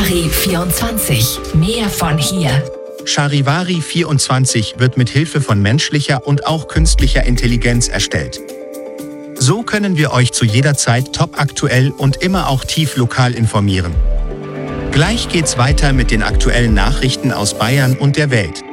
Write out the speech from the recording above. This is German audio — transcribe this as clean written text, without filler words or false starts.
Charivari 24. Mehr von hier. Charivari 24 wird mit Hilfe von menschlicher und auch künstlicher Intelligenz erstellt. So können wir euch zu jeder Zeit topaktuell und immer auch tief lokal informieren. Gleich geht's weiter mit den aktuellen Nachrichten aus Bayern und der Welt.